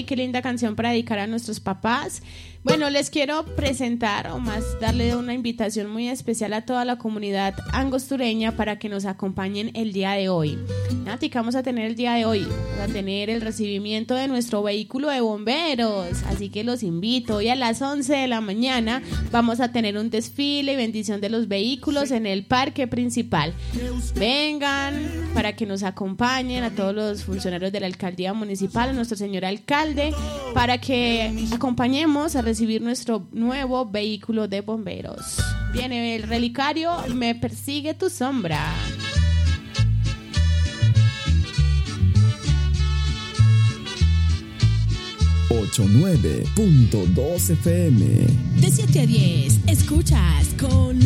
Ay, qué linda canción para dedicar a nuestros papás. Bueno, les quiero presentar o más darle una invitación muy especial a toda la comunidad angostureña para que nos acompañen el día de hoy. Nati, ¿qué vamos a tener el día de hoy? Vamos a tener el recibimiento de nuestro vehículo de bomberos, así que los invito. Hoy a las 11 de la mañana vamos a tener un desfile y bendición de los vehículos en el parque principal. Vengan para que nos acompañen a todos los funcionarios de la alcaldía municipal, a nuestro señor alcalde, para que acompañemos a recibir nuestro nuevo vehículo de bomberos. Viene el relicario Me persigue tu sombra. .2 FM. De 7 a 10, escuchas con